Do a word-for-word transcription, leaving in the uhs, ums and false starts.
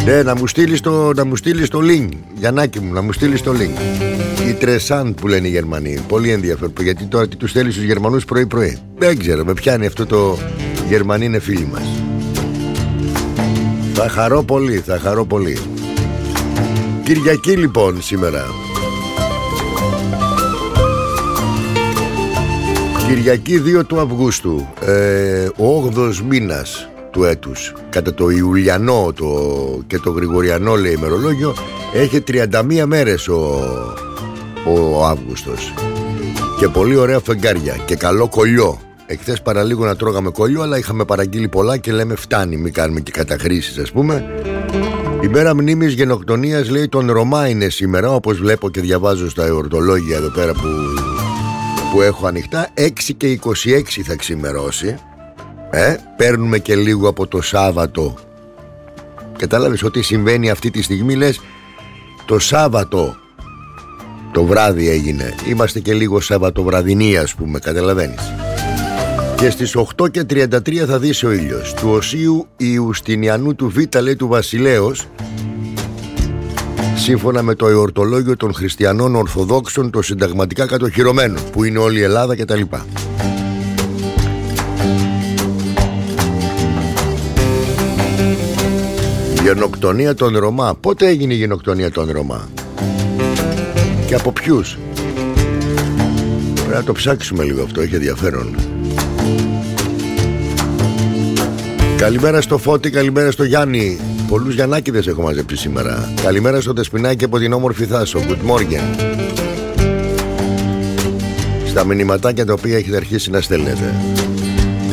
Ναι, να μου στείλεις το, να μου στείλεις το link, Γιαννάκη μου, να μου στείλεις το link. Η Τρεσάντ που λένε οι Γερμανοί. Πολύ ενδιαφέρον. Γιατί τώρα τι τους στέλνει στους Γερμανούς πρωί-πρωί. Δεν ξέρω, με πιάνει αυτό το. Οι Γερμανοί είναι φίλοι μας. Θα χαρώ πολύ, θα χαρώ πολύ. Κυριακή λοιπόν σήμερα. Κυριακή δύο του Αυγούστου, ε, ο όγδοος μήνας του έτους. Κατά το Ιουλιανό το, και το Γρηγοριανό λέει ημερολόγιο, έχει τριάντα μία μέρες ο, ο Αύγουστος. Και πολύ ωραία φεγγάρια και καλό κολλιό. Εχθές παραλίγο να τρώγαμε κολλιό, αλλά είχαμε παραγγείλει πολλά και λέμε φτάνει, μην κάνουμε και καταχρήσεις ας πούμε. Η μέρα μνήμης γενοκτονίας λέει των Ρωμά είναι σήμερα, όπως βλέπω και διαβάζω στα εορτολόγια εδώ πέρα που, που έχω ανοιχτά. Έξι και είκοσι έξι θα ξημερώσει. ε, Παίρνουμε και λίγο από το Σάββατο. Κατάλαβες ότι συμβαίνει αυτή τη στιγμή, λες το Σάββατο το βράδυ έγινε. Είμαστε και λίγο Σαββατοβραδινοί ας πούμε, καταλαβαίνεις. Και στις οκτώ και τριάντα τρία θα δύσει ο ήλιος. Του Οσίου Ιουστινιανού του Β λέει του Βασιλέως, σύμφωνα με το εορτολόγιο των χριστιανών Ορθοδόξων, το συνταγματικά κατοχυρωμένο, που είναι όλη η Ελλάδα κτλ. Γενοκτονία των Ρωμά. Πότε έγινε η γενοκτονία των Ρωμά και από ποιους? Πρέπει να το ψάξουμε λίγο αυτό, έχει ενδιαφέρον. Καλημέρα στο Φώτη, καλημέρα στο Γιάννη. Πολλούς Γιαννάκηδες έχω μαζέψει σήμερα. Καλημέρα στο Δεσποινάκι από την όμορφη Θάσο. Good morning. Στα μηνυματάκια τα οποία έχετε αρχίσει να στέλνετε.